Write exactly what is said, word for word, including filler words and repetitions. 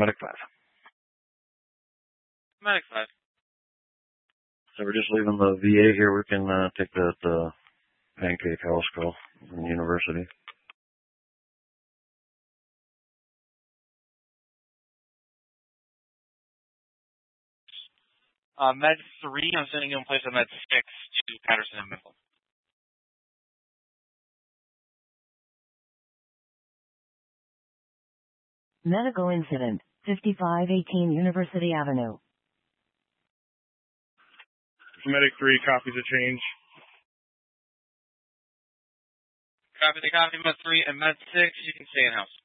Medic five. Medic five. So we're just leaving the V A here. We can uh, take the, the Pancake House call from the university. Uh, Med three, I'm sending you in place of Med six to Patterson and Mifflin. Medical incident, fifty-five eighteen University Avenue. Medic three copies a change. Copy the copy, Med three, and Med six, you can stay in-house.